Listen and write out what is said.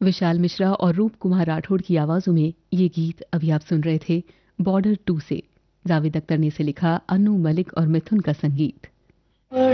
विशाल मिश्रा और रूप कुमार राठौड़ की आवाजों में ये गीत अभी आप सुन रहे थे बॉर्डर 2 से। जावेद अख्तर ने इसे लिखा, अनु मलिक और मिथुन का संगीत।